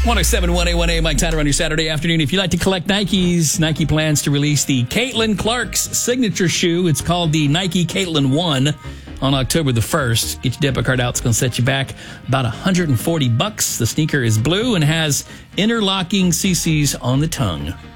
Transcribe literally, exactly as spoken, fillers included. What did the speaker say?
one oh seven point one A one A, Mike Tyner on your Saturday afternoon. If you'd like to collect Nikes, Nike plans to release the Caitlin Clark's signature shoe. It's called the Nike Caitlin one on October the first. Get your debit card out. It's going to set you back about one hundred forty bucks. The sneaker is blue and has interlocking C Cs on the tongue.